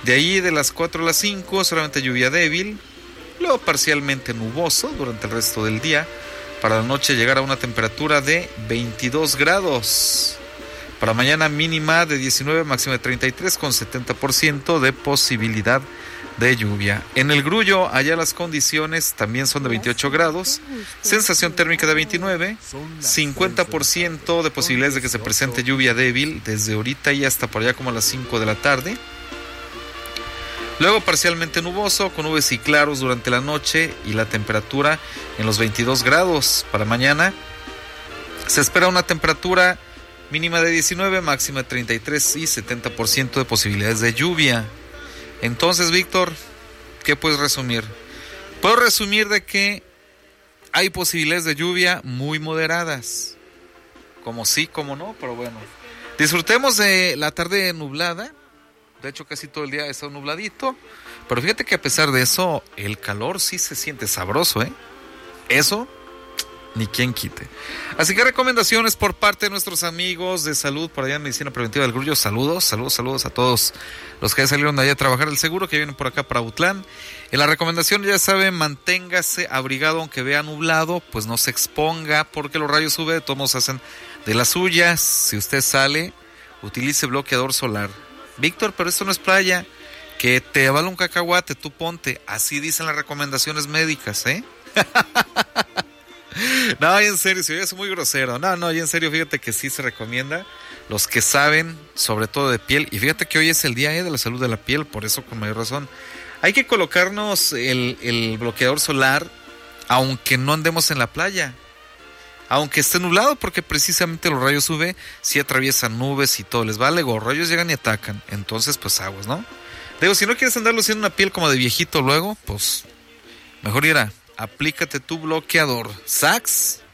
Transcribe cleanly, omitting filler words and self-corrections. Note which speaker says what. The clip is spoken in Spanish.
Speaker 1: De ahí de las 4 a las 5 solamente lluvia débil, luego parcialmente nuboso durante el resto del día. Para la noche llegar a una temperatura de 22 grados. Para mañana mínima de 19, máxima de 33 con 70% de posibilidad de lluvia. En el Grullo, allá las condiciones también son de 28 grados, sensación térmica de 29, 50% de posibilidades de que se presente lluvia débil desde ahorita y hasta por allá como a las 5 de la tarde. Luego parcialmente nuboso, con nubes y claros durante la noche y la temperatura en los 22 grados. Para mañana se espera una temperatura mínima de 19, máxima de 33 y 70% de posibilidades de lluvia. Entonces, Víctor, ¿qué puedes resumir? Puedo resumir de que hay posibilidades de lluvia muy moderadas. Como sí, como no, pero bueno. Disfrutemos de la tarde nublada. De hecho, casi todo el día ha estado nubladito. Pero fíjate que a pesar de eso, el calor sí se siente sabroso, ¿eh? Eso, ni quien quite. Así que recomendaciones por parte de nuestros amigos de salud por allá en Medicina Preventiva del Grullo. Saludos a todos los que ya salieron de allá a trabajar el seguro, que vienen por acá para Autlán. En la recomendación, ya saben, manténgase abrigado aunque vea nublado, pues no se exponga porque los rayos UV de todos modos hacen de las suyas. Si usted sale, utilice bloqueador solar. Víctor, pero esto no es playa, que te avala un cacahuate, tú ponte, así dicen las recomendaciones médicas, ¿eh? No, en serio, si es muy grosero, no, y en serio, fíjate que sí se recomienda, los que saben, sobre todo de piel, y fíjate que hoy es el día de la salud de la piel, por eso con mayor razón, hay que colocarnos el bloqueador solar, aunque no andemos en la playa, aunque esté nublado, porque precisamente los rayos UV sí atraviesan nubes y todo, les vale gorro, ellos llegan y atacan, entonces pues aguas, ¿no? Digo, si no quieres andar luciendo una piel como de viejito luego, pues mejor aplícate tu bloqueador. Sax.